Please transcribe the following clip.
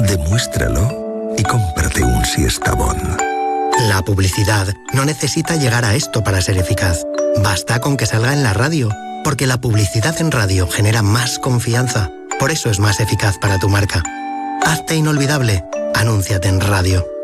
Demuéstralo y cómprate un Siesta Bon. La publicidad no necesita llegar a esto para ser eficaz. Basta con que salga en la radio, porque la publicidad en radio genera más confianza. Por eso es más eficaz para tu marca. Hazte inolvidable. Anúnciate en radio.